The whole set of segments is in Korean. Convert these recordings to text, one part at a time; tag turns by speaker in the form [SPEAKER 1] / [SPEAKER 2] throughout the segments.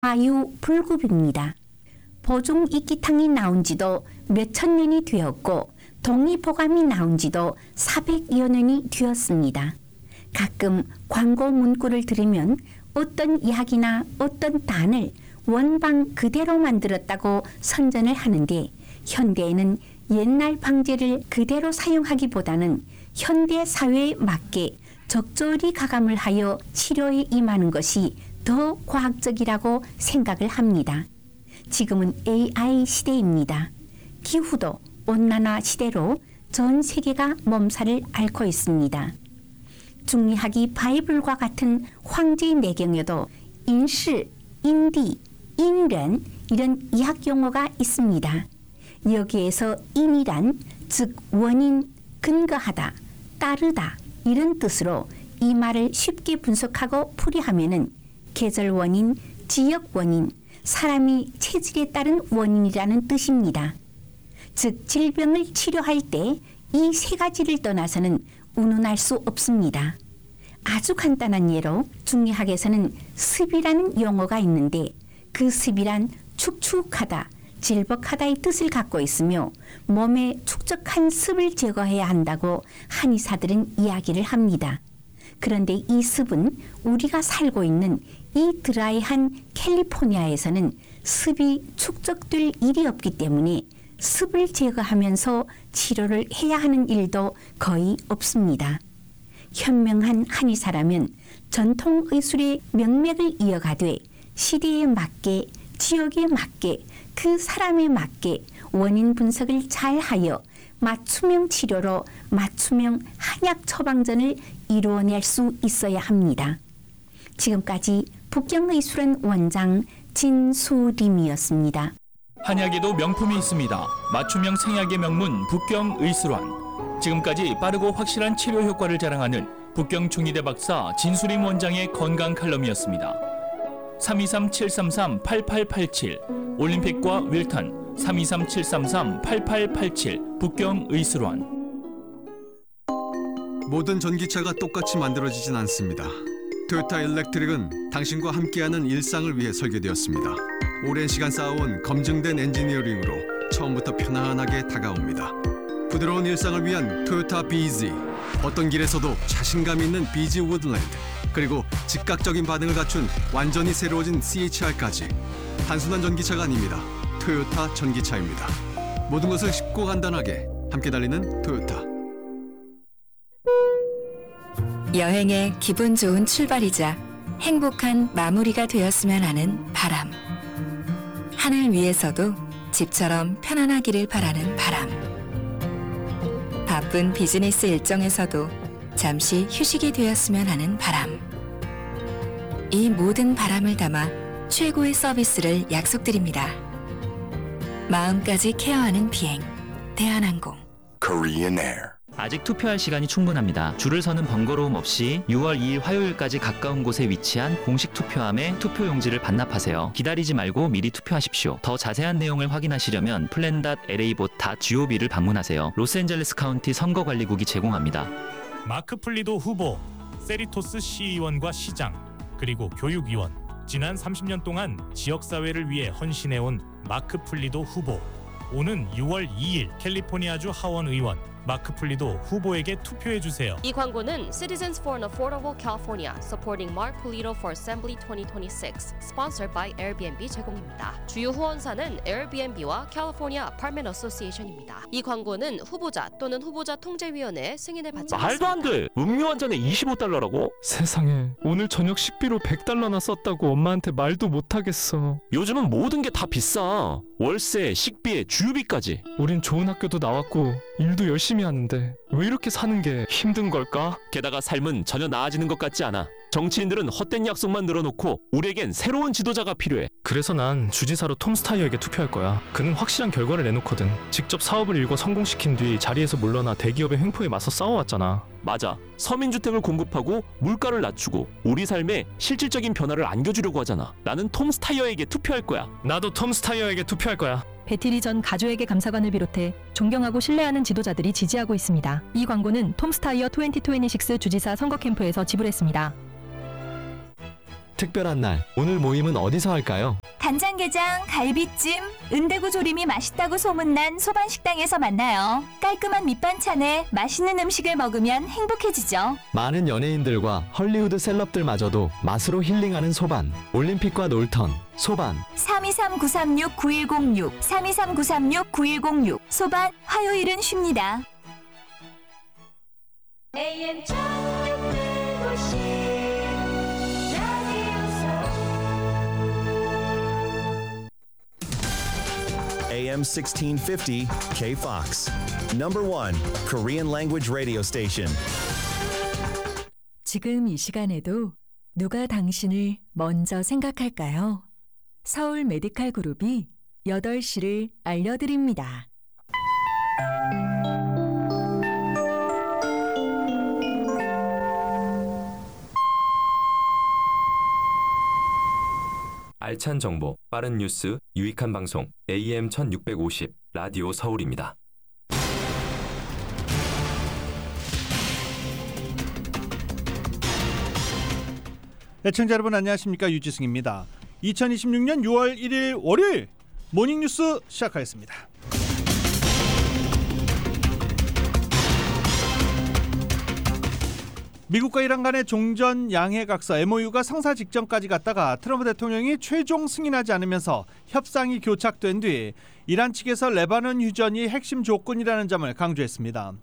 [SPEAKER 1] 과유불급입니다. 보중 이끼탕이 나온 지도 몇천 년이 되었고 동의보감이 나온 지도 400여 년이 되었습니다. 가끔 광고 문구를 들으면 어떤 약이나 어떤 단을 원방 그대로 만들었다고 선전을 하는데, 현대에는 옛날 방제를 그대로 사용하기보다는 현대 사회에 맞게 적절히 가감을 하여 치료에 임하는 것이 더 과학적이라고 생각을 합니다. 지금은 AI 시대입니다. 기후도 온난화 시대로 전 세계가 몸살을 앓고 있습니다. 중리학이 바이블과 같은 황제 내경에도 인시, 인디, 인런 이런 의학 용어가 있습니다. 여기에서 인이란 즉 원인, 근거하다, 따르다 이런 뜻으로 이 말을 쉽게 분석하고 풀이하면은 계절 원인, 지역 원인, 사람이 체질에 따른 원인이라는 뜻입니다. 즉 질병을 치료할 때 이 세 가지를 떠나서는 운운할 수 없습니다. 아주 간단한 예로 중리학에서는 습이라는 용어가 있는데, 그 습이란 축축하다, 질벅하다의 뜻을 갖고 있으며 몸에 축적한 습을 제거해야 한다고 한의사들은 이야기를 합니다. 그런데 이 습은 우리가 살고 있는 이 드라이한 캘리포니아에서는 습이 축적될 일이 없기 때문에 습을 제거하면서 치료를 해야 하는 일도 거의 없습니다. 현명한 한의사라면 전통 의술의 명맥을 이어가되 시대에 맞게, 지역에 맞게, 그 사람에 맞게 원인 분석을 잘하여 맞춤형 치료로 맞춤형 한약 처방전을 이루어낼 수 있어야 합니다. 지금까지 북경의술원 원장 진수림이었습니다.
[SPEAKER 2] 한약에도 명품이 있습니다. 맞춤형 생약의 명문 북경의술원. 지금까지 빠르고 확실한 치료 효과를 자랑하는 북경 중의대 박사 진수림 원장의 건강 칼럼이었습니다. 323-733-8887 올림픽과 윌턴 323-733-8887 북경의술원.
[SPEAKER 3] 모든 전기차가 똑같이 만들어지진 않습니다. 토요타 일렉트릭은 당신과 함께하는 일상을 위해 설계되었습니다. 오랜 시간 쌓아온 검증된 엔지니어링으로 처음부터 편안하게 다가옵니다. 부드러운 일상을 위한 토요타 BZ. 어떤 길에서도 자신감 있는 BZ 우드랜드. 그리고 즉각적인 반응을 갖춘 완전히 새로워진 CHR까지. 단순한 전기차가 아닙니다. 토요타 전기차입니다. 모든 것을 쉽고 간단하게 함께 달리는 토요타.
[SPEAKER 4] 여행의 기분 좋은 출발이자 행복한 마무리가 되었으면 하는 바람. 하늘 위에서도 집처럼 편안하기를 바라는 바람. 바쁜 비즈니스 일정에서도 잠시 휴식이 되었으면 하는 바람. 이 모든 바람을 담아 최고의 서비스를 약속드립니다. 마음까지 케어하는 비행, 대한항공.
[SPEAKER 5] Korean Air.
[SPEAKER 6] 아직 투표할 시간이 충분합니다. 줄을 서는 번거로움 없이 6월 2일 화요일까지 가까운 곳에 위치한 공식 투표함에 투표용지를 반납하세요. 기다리지 말고 미리 투표하십시오. 더 자세한 내용을 확인하시려면 plan.lavote.gov를 방문하세요. 로스앤젤레스 카운티 선거관리국이 제공합니다.
[SPEAKER 7] 마크 플리도 후보, 세리토스 시의원과 시장, 그리고 교육위원. 지난 30년 동안 지역사회를 위해 헌신해온 마크 플리도 후보. 오는 6월 2일 캘리포니아주 하원 의원 마크 플리도 후보에게 투표해주세요.
[SPEAKER 8] 이 광고는 Citizens for an Affordable California supporting Mark Polito for Assembly 2026 sponsored by Airbnb 제공입니다. 주요 후원사는 Airbnb와 California Apartment Association입니다. 이 광고는 후보자 또는 후보자 통제위원회 승인을 받지 않습니다.
[SPEAKER 9] 말도 안 돼! 음료 한 잔에 $25라고?
[SPEAKER 10] 세상에, 오늘 저녁 식비로 $100나 썼다고 엄마한테 말도 못하겠어.
[SPEAKER 9] 요즘은 모든 게 다 비싸. 월세, 식비에 주유비까지.
[SPEAKER 10] 우린 좋은 학교도 나왔고 일도 열심히 하는데 왜 이렇게 사는 게 힘든 걸까?
[SPEAKER 9] 게다가 삶은 전혀 나아지는 것 같지 않아. 정치인들은 헛된 약속만 늘어놓고 우리에겐 새로운 지도자가 필요해.
[SPEAKER 10] 그래서 난 주지사로 톰 스타이어에게 투표할 거야. 그는 확실한 결과를 내놓거든. 직접 사업을 일궈 성공시킨 뒤 자리에서 물러나 대기업의 횡포에 맞서 싸워왔잖아.
[SPEAKER 9] 맞아. 서민주택을 공급하고 물가를 낮추고 우리 삶에 실질적인 변화를 안겨주려고 하잖아. 나는 톰 스타이어에게 투표할 거야.
[SPEAKER 10] 나도 톰 스타이어에게 투표할 거야.
[SPEAKER 11] 배티리 전 가조에게 감사관을 비롯해 존경하고 신뢰하는 지도자들이 지지하고 있습니다. 이 광고는 톰 스타이어 2026 주지사 선거 캠프에서 지불했습니다.
[SPEAKER 5] 특별한 날, 오늘 모임은 어디서 할까요?
[SPEAKER 12] 간장게장, 갈비찜, 은대구 조림이 맛있다고 소문난 소반식당에서 만나요. 깔끔한 밑반찬에 맛있는 음식을 먹으면 행복해지죠.
[SPEAKER 5] 많은 연예인들과 헐리우드 셀럽들마저도 맛으로 힐링하는 소반. 올림픽과 놀턴, 소반.
[SPEAKER 12] 323-936-9106, 323-936-9106. 소반, 화요일은 쉽니다. AM 1650
[SPEAKER 13] AM 1650 KFOX. Number 1 Korean language radio station.
[SPEAKER 14] 지금 이 시간에도 누가 당신을 먼저 생각할까요? 서울 메디칼 그룹이 8시를 알려드립니다.
[SPEAKER 15] 알찬 정보, 빠른 뉴스, 유익한 방송 AM 1650 라디오 서울입니다.
[SPEAKER 16] 애청자 여러분 안녕하십니까, 유지승입니다. 2026년 6월 1일 월요일 모닝뉴스 시작하겠습니다. 미국과 이란 간의 종전 양해각서 MOU가 성사 직전까지 갔다가 트럼프 대통령이 최종 승인하지 않으면서 협상이 교착된 뒤 이란 측에서 레바논 휴전이 핵심 조건이라는 점을 강조했습니다.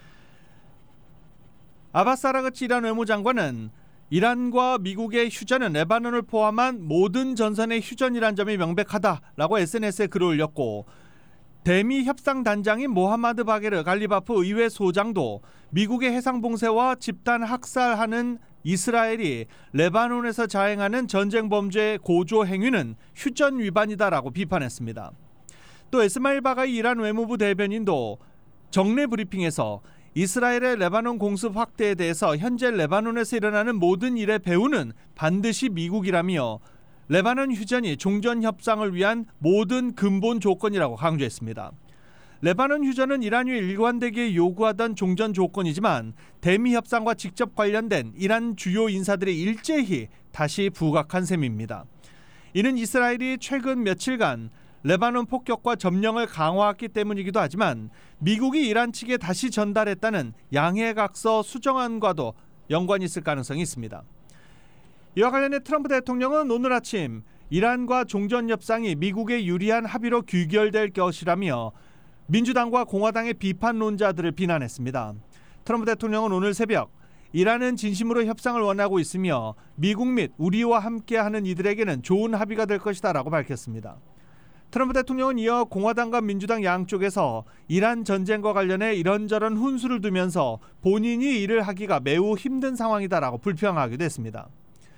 [SPEAKER 16] 아바스 아라그치 이란 외무장관은 이란과 미국의 휴전은 레바논을 포함한 모든 전선의 휴전이란 점이 명백하다라고 SNS에 글을 올렸고, 대미 협상단장인 모하마드 바게르 갈리바프 의회 소장도 미국의 해상봉쇄와 집단 학살하는 이스라엘이 레바논에서 자행하는 전쟁 범죄 고조 행위는 휴전 위반이다라고 비판했습니다. 또 에스마일 바가이 이란 외무부 대변인도 정례 브리핑에서 이스라엘의 레바논 공습 확대에 대해서 현재 레바논에서 일어나는 모든 일의 배후는 반드시 미국이라며 레바논 휴전이 종전 협상을 위한 모든 근본 조건이라고 강조했습니다. 레바논 휴전은 이란이 일관되게 요구하던 종전 조건이지만 대미 협상과 직접 관련된 이란 주요 인사들이 일제히 다시 부각한 셈입니다. 이는 이스라엘이 최근 며칠간 레바논 폭격과 점령을 강화했기 때문이기도 하지만 미국이 이란 측에 다시 전달했다는 양해각서 수정안과도 연관이 있을 가능성이 있습니다. 이와 관련해 트럼프 대통령은 오늘 아침 이란과 종전 협상이 미국에 유리한 합의로 귀결될 것이라며 민주당과 공화당의 비판론자들을 비난했습니다. 트럼프 대통령은 오늘 새벽 이란은 진심으로 협상을 원하고 있으며 미국 및 우리와 함께하는 이들에게는 좋은 합의가 될 것이다라고 밝혔습니다. 트럼프 대통령은 이어 공화당과 민주당 양쪽에서 이란 전쟁과 관련해 이런저런 훈수를 두면서 본인이 일을 하기가 매우 힘든 상황이다라고 불평하기도 했습니다.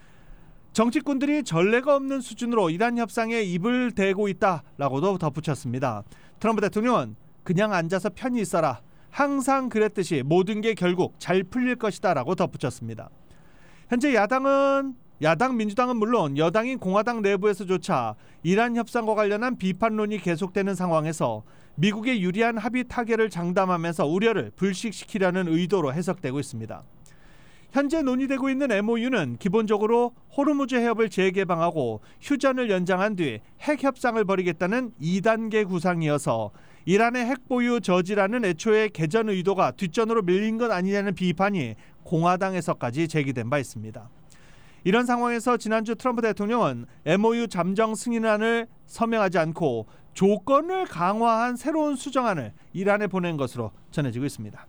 [SPEAKER 16] 정치꾼들이 전례가 없는 수준으로 이란 협상에 입을 대고 있다라고도 덧붙였습니다. 트럼프 대통령은 그냥 앉아서 편히 있어라, 항상 그랬듯이 모든 게 결국 잘 풀릴 것이다라고 덧붙였습니다. 현재 야당 민주당은 물론 여당인 공화당 내부에서조차 이란 협상과 관련한 비판론이 계속되는 상황에서 미국의 유리한 합의 타결을 장담하면서 우려를 불식시키려는 의도로 해석되고 있습니다. 현재 논의되고 있는 MOU는 기본적으로 호르무즈 해협을 재개방하고 휴전을 연장한 뒤 핵 협상을 벌이겠다는 2단계 구상이어서 이란의 핵 보유 저지라는 애초의 개전 의도가 뒷전으로 밀린 것 아니냐는 비판이 공화당에서까지 제기된 바 있습니다. 이런 상황에서 지난주 트럼프 대통령은 MOU 잠정 승인안을 서명하지 않고 조건을 강화한 새로운 수정안을 이란에 보낸 것으로 전해지고 있습니다.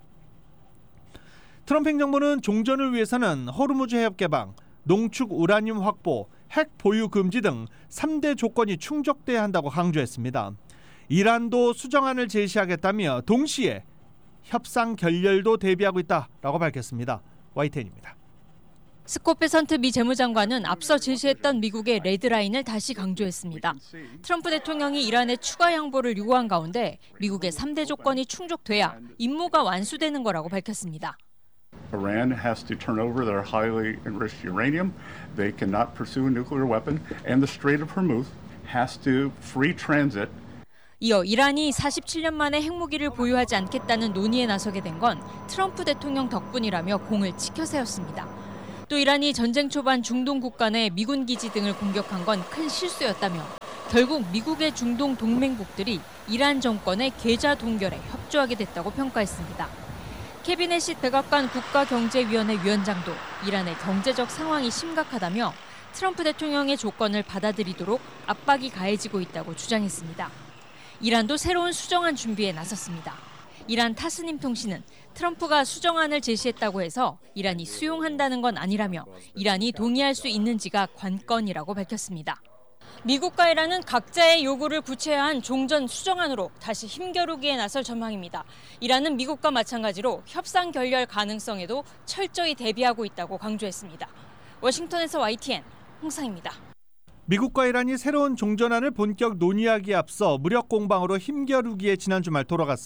[SPEAKER 16] 트럼프 행정부는 종전을 위해서는 호르무즈 해협 개방, 농축 우라늄 확보, 핵 보유 금지 등 3대 조건이 충족돼야 한다고 강조했습니다. 이란도 수정안을 제시하겠다며 동시에 협상 결렬도 대비하고 있다라고 밝혔습니다. YTN입니다.
[SPEAKER 17] 스콧 베선트 미 재무장관은 앞서 제시했던 미국의 레드라인을 다시 강조했습니다. 트럼프 대통령이 이란에 추가 양보를 요구한 가운데 미국의 3대 조건이 충족돼야 임무가 완수되는 거라고 밝혔습니다.
[SPEAKER 18] Iran has to turn over their highly enriched uranium. They cannot pursue a nuclear weapon. And the Strait of Hormuz has to free transit.
[SPEAKER 17] 이어 이란이 47년 만에 핵무기를 보유하지 않겠다는 논의에 나서게 된 건 트럼프 대통령 덕분이라며 공을 치켜 세웠습니다. 또 이란이 전쟁 초반 중동 국가 내 미군 기지 등을 공격한 건 큰 실수였다며 결국 미국의 중동 동맹국들이 이란 정권의 계좌 동결에 협조하게 됐다고 평가했습니다. 케빈 햇싯 백악관 국가경제위원회 위원장도 이란의 경제적 상황이 심각하다며 트럼프 대통령의 조건을 받아들이도록 압박이 가해지고 있다고 주장했습니다. 이란도 새로운 수정안 준비에 나섰습니다. 이란 타스님 통신은 트럼프가 수정안을 제시했다고 해서 이란이 수용한다는 건 아니라며 이란이 동의할 수 있는지가 관건이라고 밝혔습니다. 미국과 이란은 각자의 요구를 구체화한 종전 수정안으로 다시 힘겨루기에 나설 전망입니다. 이란은 미국과 마찬가지로 협상 결렬 가능성에도 철저히 대비하고 있다고 강조했습니다. 워싱턴에서 YTN 홍상입니다.
[SPEAKER 16] 미국과 이란이 새로운 종전안을 본격 논의하기에 앞서 무력 공방으로 힘겨루기에 지난 주말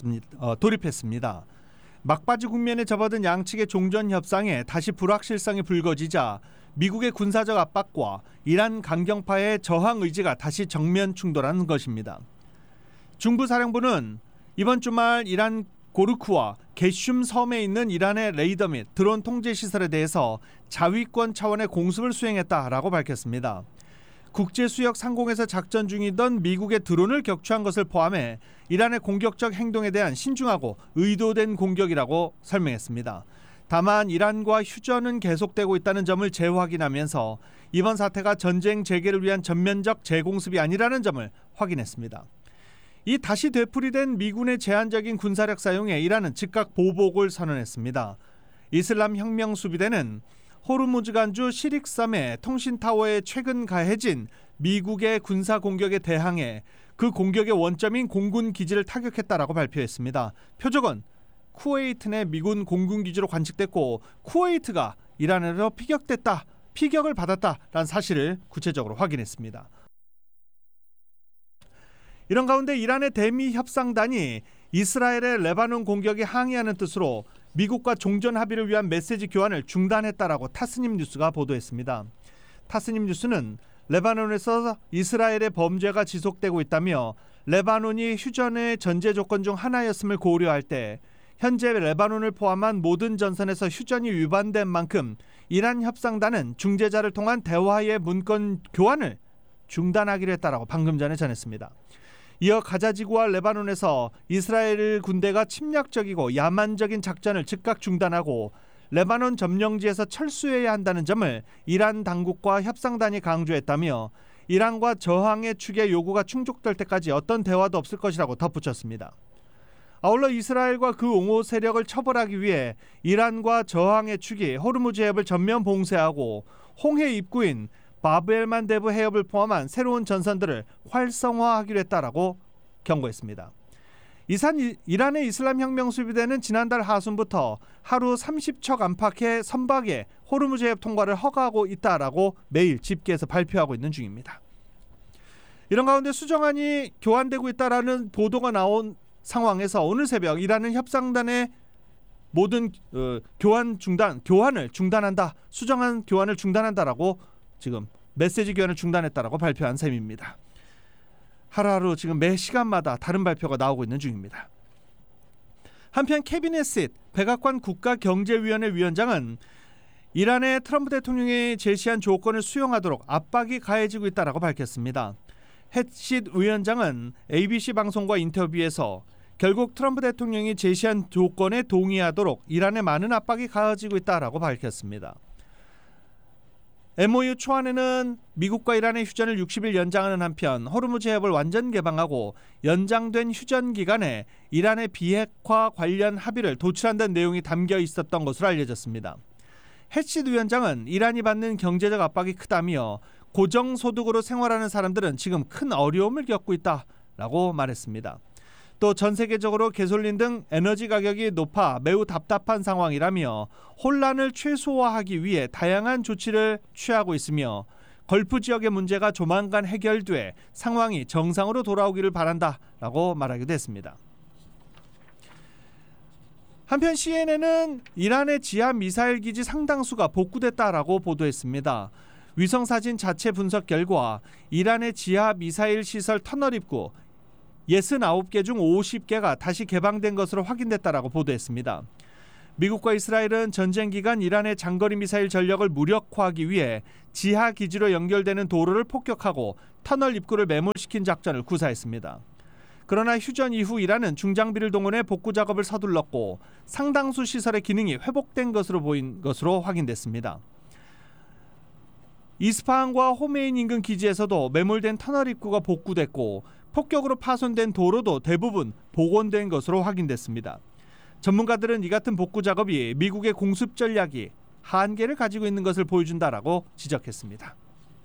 [SPEAKER 16] 돌입했습니다. 막바지 국면에 접어든 양측의 종전 협상에 다시 불확실성이 불거지자 미국의 군사적 압박과 이란 강경파의 저항 의지가 다시 정면 충돌한 것입니다. 중부사령부는 이번 주말 이란 고르크와 게슘 섬에 있는 이란의 레이더 및 드론 통제 시설에 대해서 자위권 차원의 공습을 수행했다라고 밝혔습니다. 국제수역 상공에서 작전 중이던 미국의 드론을 격추한 것을 포함해 이란의 공격적 행동에 대한 신중하고 의도된 공격이라고 설명했습니다. 다만 이란과 휴전은 계속되고 있다는 점을 재확인하면서 이번 사태가 전쟁 재개를 위한 전면적 재공습이 아니라는 점을 확인했습니다. 이 다시 되풀이된 미군의 제한적인 군사력 사용에 이란은 즉각 보복을 선언했습니다. 이슬람 혁명 수비대는 호르무즈간주 시릭섬의 통신타워에 최근 가해진 미국의 군사 공격에 대항해 그 공격의 원점인 공군 기지를 타격했다라고 발표했습니다. 표적은 쿠웨이트 내 미군 공군 기지로 관측됐고 쿠웨이트가 이란으로 피격을 받았다라는 사실을 구체적으로 확인했습니다. 이런 가운데 이란의 대미 협상단이 이스라엘의 레바논 공격에 항의하는 뜻으로 미국과 종전 합의를 위한 메시지 교환을 중단했다라고 타스님 뉴스가 보도했습니다. 타스님 뉴스는 레바논에서 이스라엘의 범죄가 지속되고 있다며 레바논이 휴전의 전제 조건 중 하나였음을 고려할 때 현재 레바논을 포함한 모든 전선에서 휴전이 위반된 만큼 이란 협상단은 중재자를 통한 대화의 문건 교환을 중단하기로 했다라고 방금 전에 전했습니다. 이어 가자지구와 레바논에서 이스라엘 군대가 침략적이고 야만적인 작전을 즉각 중단하고 레바논 점령지에서 철수해야 한다는 점을 이란 당국과 협상단이 강조했다며 이란과 저항의 축의 요구가 충족될 때까지 어떤 대화도 없을 것이라고 덧붙였습니다. 아울러 이스라엘과 그 옹호 세력을 처벌하기 위해 이란과 저항의 축이 호르무즈 해협을 전면 봉쇄하고 홍해 입구인 바브엘만데브 해협을 포함한 새로운 전선들을 활성화하기로 했다라고 경고했습니다. 이란의 이슬람 혁명 수비대는 지난달 하순부터 하루 30척 안팎의 선박에 호르무즈 해협 통과를 허가하고 있다라고 매일 집계해서 발표하고 있는 중입니다. 이런 가운데 수정안이 교환되고 있다라는 보도가 나온 상황에서 오늘 새벽 이란은 협상단의 모든 교환을 중단한다, 수정안 교환을 중단한다라고 지금 메시지 교환을 중단했다라고 발표한 셈입니다. 하루하루 지금 매 시간마다 다른 발표가 나오고 있는 중입니다. 한편 케빈 햇싯 백악관 국가경제위원회 위원장은 이란의 트럼프 대통령이 제시한 조건을 수용하도록 압박이 가해지고 있다라고 밝혔습니다. 햇싯 위원장은 ABC 방송과 인터뷰에서 결국 트럼프 대통령이 제시한 조건에 동의하도록 이란에 많은 압박이 가해지고 있다라고 밝혔습니다. MOU 초안에는 미국과 이란의 휴전을 60일 연장하는 한편 호르무즈 해협을 완전 개방하고 연장된 휴전 기간에 이란의 비핵화 관련 합의를 도출한다는 내용이 담겨 있었던 것으로 알려졌습니다. 햇싯 위원장은 이란이 받는 경제적 압박이 크다며 고정소득으로 생활하는 사람들은 지금 큰 어려움을 겪고 있다라고 말했습니다. 또 전 세계적으로 가솔린 등 에너지 가격이 높아 매우 답답한 상황이라며 혼란을 최소화하기 위해 다양한 조치를 취하고 있으며 걸프 지역의 문제가 조만간 해결돼 상황이 정상으로 돌아오기를 바란다라고 말하기도 했습니다. 한편 CNN은 이란의 지하 미사일 기지 상당수가 복구됐다라고 보도했습니다. 위성사진 자체 분석 결과 이란의 지하 미사일 시설 터널 입구 69개 중 50개가 다시 개방된 것으로 확인됐다라고 보도했습니다. 미국과 이스라엘은 전쟁 기간 이란의 장거리 미사일 전력을 무력화하기 위해 지하 기지로 연결되는 도로를 폭격하고 터널 입구를 매몰시킨 작전을 구사했습니다. 그러나 휴전 이후 이란은 중장비를 동원해 복구 작업을 서둘렀고 상당수 시설의 기능이 회복된 것으로 보인 것으로 확인됐습니다. 이스파한과 호메인 인근 기지에서도 매몰된 터널 입구가 복구됐고 폭격으로 파손된 도로도 대부분 복원된 것으로 확인됐습니다. 전문가들은 이 같은 복구 작업이 미국의 공습 전략이 한계를 가지고 있는 것을 보여준다라고 지적했습니다.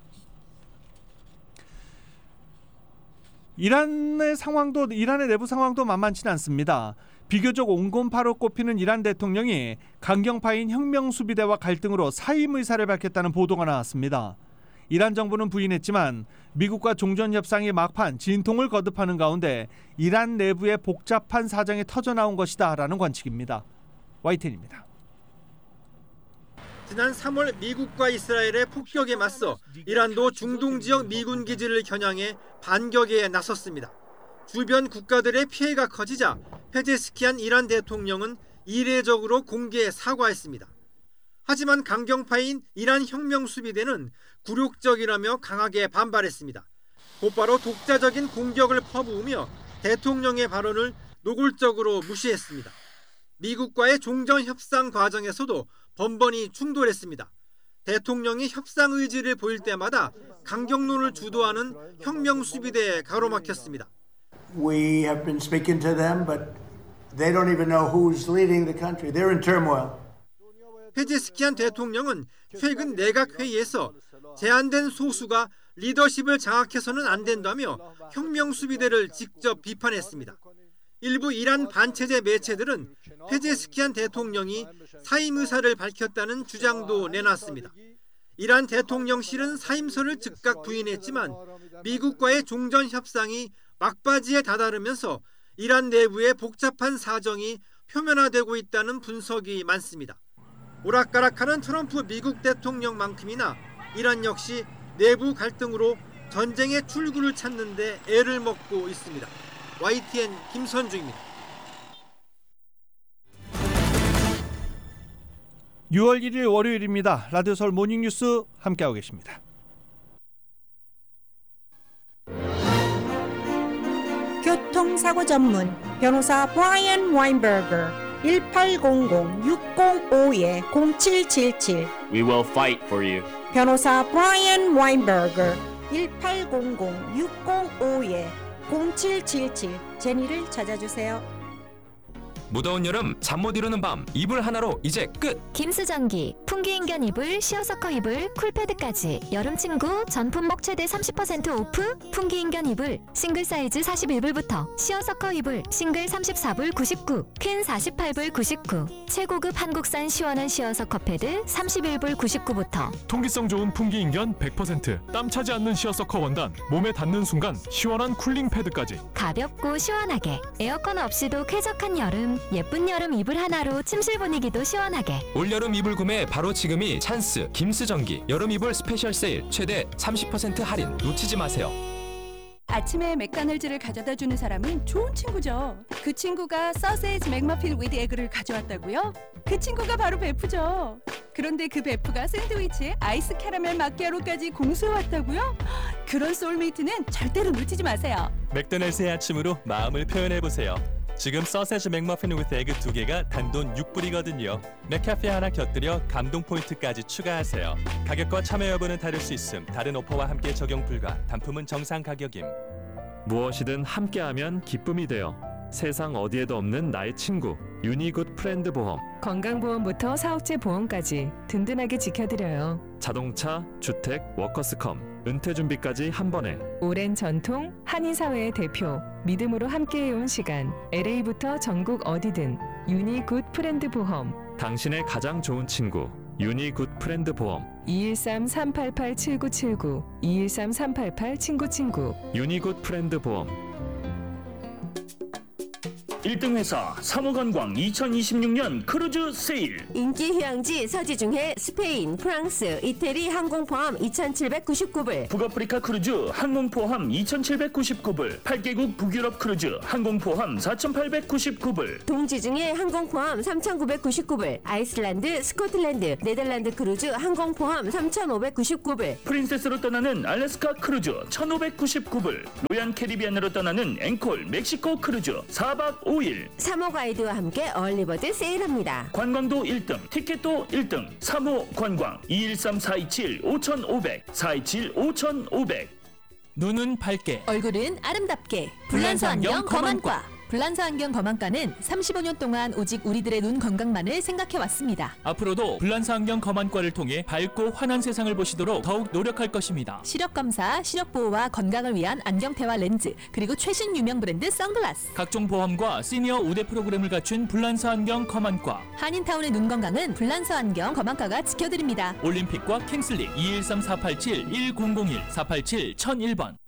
[SPEAKER 16] 이란의 내부 상황도 만만치 않습니다. 비교적 온건파로 꼽히는 이란 대통령이 강경파인 혁명수비대와 갈등으로 사임 의사를 밝혔다는 보도가 나왔습니다. 이란 정부는 부인했지만 미국과 종전 협상이 막판 진통을 거듭하는 가운데 이란 내부의 복잡한 사정이 터져나온 것이다라는 관측입니다. YTN입니다.
[SPEAKER 19] 지난 3월 미국과 이스라엘의 폭격에 맞서 이란도 중동 지역 미군 기지를 겨냥해 반격에 나섰습니다. 주변 국가들의 피해가 커지자 페제스키안 이란 대통령은 이례적으로 공개 사과했습니다. 하지만 강경파인 이란 혁명수비대는 굴욕적이라며 강하게 반발했습니다. 곧바로 독자적인 공격을 퍼부으며 대통령의 발언을 노골적으로 무시했습니다. 미국과의 종전 협상 과정에서도 번번이 충돌했습니다. 대통령이 협상 의지를 보일 때마다 강경론을 주도하는 혁명수비대에 가로막혔습니다.
[SPEAKER 20] We have been speaking to them, but they don't even know who's leading the country. They're in turmoil.
[SPEAKER 19] 페제스키안 대통령은 최근 내각 회의에서 제한된 소수가 리더십을 장악해서는 안 된다며 혁명수비대를 직접 비판했습니다. 일부 이란 반체제 매체들은 페제스키안 대통령이 사임 의사를 밝혔다는 주장도 내놨습니다. 이란 대통령실은 사임서를 즉각 부인했지만 미국과의 종전 협상이 막바지에 다다르면서 이란 내부의 복잡한 사정이 표면화되고 있다는 분석이 많습니다. 오락가락하는 트럼프 미국 대통령만큼이나 이란 역시 내부 갈등으로 전쟁의 출구를 찾는 데 애를 먹고 있습니다. YTN 김선중입니다.
[SPEAKER 16] 6월 1일 월요일입니다. 라디오 서울 모닝뉴스 함께하고 계십니다.
[SPEAKER 21] 교통사고 전문 변호사 브라이언 와인버거 1800-605-0777
[SPEAKER 22] We will fight for you.
[SPEAKER 21] 변호사 브라이언 와인버거 1800-605-0777 제니를 찾아주세요.
[SPEAKER 15] 무더운 여름 잠 못 이루는 밤 이불 하나로 이제 끝.
[SPEAKER 23] 김수전기, 풍기인견 이불, 시어서커 이불, 쿨패드까지 여름친구 전품목 최대 30% 오프. 풍기인견 이불 싱글 사이즈 41불부터 시어서커 이불 싱글 34불 99, 퀸 48불 99. 최고급 한국산 시원한 시어서커 패드 31불 99부터.
[SPEAKER 10] 통기성 좋은 풍기인견 100%, 땀 차지 않는 시어서커 원단, 몸에 닿는 순간 시원한 쿨링 패드까지.
[SPEAKER 23] 가볍고 시원하게 에어컨 없이도 쾌적한 여름. 예쁜 여름 이불 하나로 침실 분위기도 시원하게.
[SPEAKER 15] 올여름 이불 구매 바로 지금이 찬스. 김수전기 여름 이불 스페셜 세일 최대 30% 할인 놓치지 마세요.
[SPEAKER 24] 아침에 맥도날드를 가져다 주는 사람은 좋은 친구죠. 그 친구가 서세지 맥머핀 위드 에그를 가져왔다고요? 그 친구가 바로 베프죠. 그런데 그 베프가 샌드위치에 아이스 캐러멜 마키아로까지 공수해왔다고요? 그런 소울메이트는 절대로 놓치지 마세요.
[SPEAKER 25] 맥도날드의 아침으로 마음을 표현해보세요. 지금 서세지 맥머핀 위드 에그 2개가 단돈 6불이거든요. 맥카페 하나 곁들여 감동 포인트까지 추가하세요. 가격과 참여 여부는 다를 수 있음. 다른 오퍼와 함께 적용 불가. 단품은 정상 가격임.
[SPEAKER 6] 무엇이든 함께하면 기쁨이 돼요. 세상 어디에도 없는 나의 친구 유니굿 프렌드 보험.
[SPEAKER 26] 건강보험부터 사업체 보험까지 든든하게 지켜드려요.
[SPEAKER 6] 자동차, 주택, 워커스컴, 은퇴 준비까지 한 번에.
[SPEAKER 26] 오랜 전통, 한인사회의 대표, 믿음으로 함께해온 시간. LA부터 전국 어디든 유니굿 프렌드 보험.
[SPEAKER 6] 당신의 가장 좋은 친구 유니굿 프렌드 보험.
[SPEAKER 26] 213-388-7979 213-388-친구친구
[SPEAKER 6] 유니굿 프렌드 보험.
[SPEAKER 1] 1등 회사 사모관광 2026년 크루즈 세일.
[SPEAKER 2] 인기 휴양지 서지중해 스페인, 프랑스, 이태리 항공 포함 2,799불.
[SPEAKER 1] 북아프리카 크루즈 항공 포함 2,799불. 8개국 북유럽 크루즈 항공 포함 4,899불.
[SPEAKER 2] 동지중해 항공 포함 3,999불. 아이슬란드, 스코틀랜드, 네덜란드 크루즈 항공 포함 3,599불.
[SPEAKER 1] 프린세스로 떠나는 알래스카 크루즈 1,599불. 로얄 캐리비안으로 떠나는 앵콜 멕시코 크루즈 4박 5일.
[SPEAKER 2] 사모 가이드와 함께 얼리버드 세일합니다.
[SPEAKER 1] 관광도 1등, 티켓도 1등. 사모 관광 213-427-5500 427-5500.
[SPEAKER 3] 눈은 밝게,
[SPEAKER 11] 얼굴은 아름답게.
[SPEAKER 3] 불란서 안경 검안과.
[SPEAKER 11] 불란서 안경 검안과는 35년 동안 오직 우리들의 눈 건강만을 생각해왔습니다.
[SPEAKER 3] 앞으로도 불란서 안경 검안과를 통해 밝고 환한 세상을 보시도록 더욱 노력할 것입니다.
[SPEAKER 11] 시력 검사, 시력 보호와 건강을 위한 안경테와 렌즈, 그리고 최신 유명 브랜드 선글라스.
[SPEAKER 3] 각종 보험과 시니어 우대 프로그램을 갖춘 불란서 안경 검안과.
[SPEAKER 11] 한인타운의 눈 건강은 불란서 안경 검안과가 지켜드립니다.
[SPEAKER 3] 올림픽과 킹슬리 213-487-1001 487-1001번.